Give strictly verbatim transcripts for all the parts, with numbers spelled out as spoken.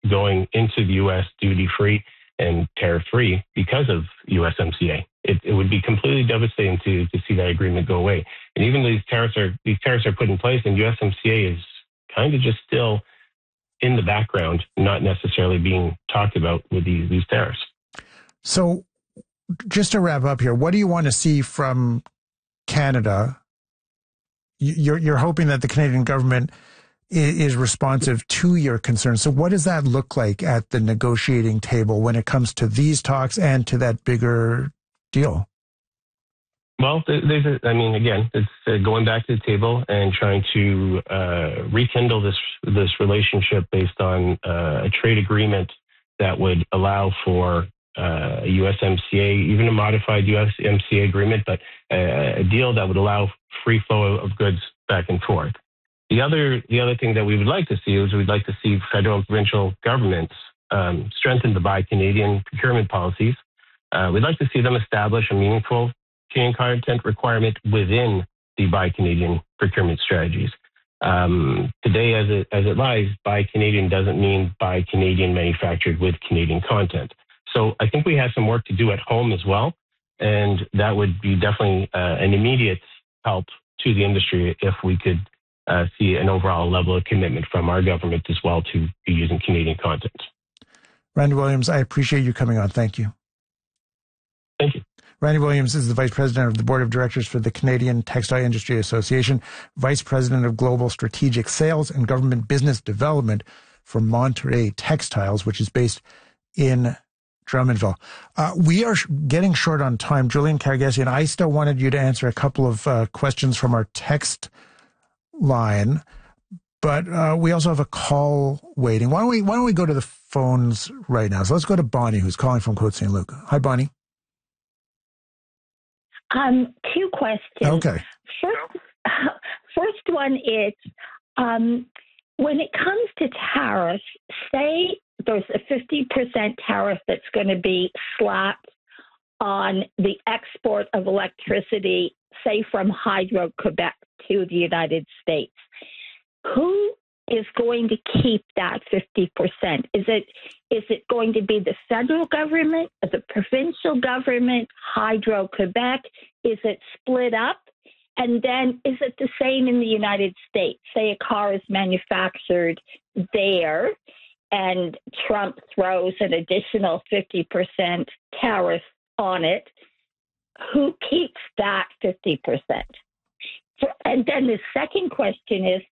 going into the U S duty-free and tariff-free because of U S M C A. It, it would be completely devastating to, to see that agreement go away. And even though these tariffs are these tariffs are put in place, and U S M C A is kind of just still in the background, not necessarily being talked about with these, these tariffs. So just to wrap up here, what do you want to see from Canada? You're, you're hoping that the Canadian government is, is responsive to your concerns. So what does that look like at the negotiating table when it comes to these talks and to that bigger deal? Well, there's a, I mean, again, it's uh, going back to the table and trying to uh, rekindle this this relationship based on uh, a trade agreement that would allow for uh, a U S M C A, even a modified U S M C A agreement, but a, a deal that would allow free flow of goods back and forth. The other the other thing that we would like to see is we'd like to see federal and provincial governments um, strengthen the Buy Canadian procurement policies. Uh, we'd like to see them establish a meaningful Canadian content requirement within the Buy Canadian procurement strategies. Um, today, as it, as it lies, Buy Canadian doesn't mean Buy Canadian manufactured with Canadian content. So I think we have some work to do at home as well, and that would be definitely uh, an immediate help to the industry if we could uh, see an overall level of commitment from our government as well to be using Canadian content. Randy Williams, I appreciate you coming on. Thank you. Thank you. Randy Williams is the Vice President of the Board of Directors for the Canadian Textile Industry Association, Vice President of Global Strategic Sales and Government Business Development for Monterey Textiles, which is based in Drummondville. Uh, we are sh- getting short on time. Julian Karagesian, I still wanted you to answer a couple of uh, questions from our text line, but uh, we also have a call waiting. Why don't we, why don't we go to the phones right now? So let's go to Bonnie, who's calling from Côte Saint Luc. Hi, Bonnie. Um, two questions. Okay. First, first one is, um, when it comes to tariffs, say there's a fifty percent tariff that's going to be slapped on the export of electricity, say from Hydro-Quebec to the United States. Who is going to keep that fifty percent? Is it is it going to be the federal government, the provincial government, Hydro-Quebec? Is it split up? And then is it the same in the United States? Say a car is manufactured there and Trump throws an additional fifty percent tariff on it. Who keeps that fifty percent? And then the second question is,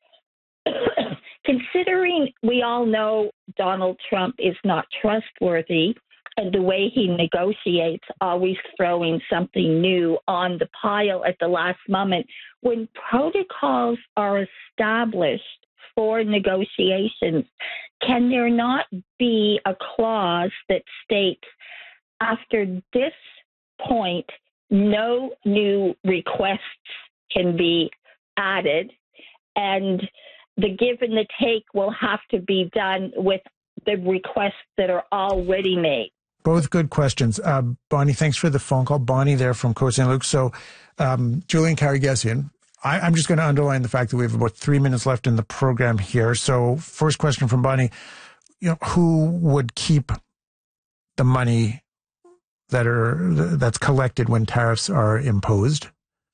considering we all know Donald Trump is not trustworthy and the way he negotiates, always throwing something new on the pile at the last moment, when protocols are established for negotiations, can there not be a clause that states after this point, no new requests can be added, and the give and the take will have to be done with the requests that are already made? Both good questions. Uh, Bonnie, thanks for the phone call. Bonnie there from Côte Saint Luc. So, um, Julian Karagesian, I, I'm just going to underline the fact that we have about three minutes left in the program here. So, first question from Bonnie, you know, who would keep the money that are that's collected when tariffs are imposed?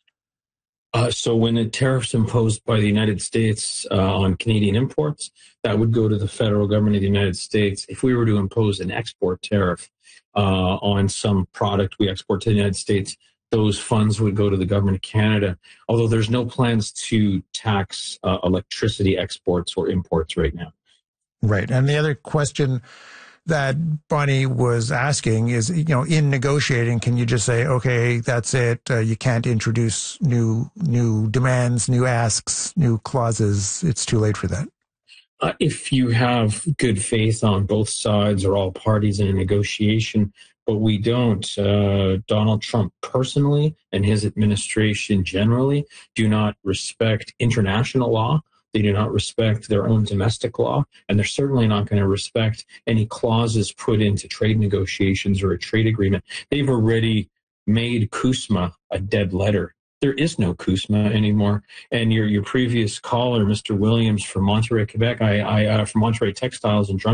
Uh, so when the tariffs imposed by the United States uh, on Canadian imports, that would go to the federal government of the United States. If we were to impose an export tariff uh, on some product we export to the United States, those funds would go to the government of Canada, although there's no plans to tax uh, electricity exports or imports right now. Right. And the other question that Bonnie was asking is, you know, in negotiating, can you just say, okay, that's it, uh, you can't introduce new new demands, new asks, new clauses, it's too late for that? Uh, if you have good faith on both sides or all parties in a negotiation, but we don't. Uh, Donald Trump personally and his administration generally do not respect international law. They do not respect their own domestic law, and they're certainly not going to respect any clauses put into trade negotiations or a trade agreement. They've already made CUSMA a dead letter. There is no CUSMA anymore. And your your previous caller, Mister Williams from Monterey, Quebec, I, I uh, from Monterey Textiles in Drummondville,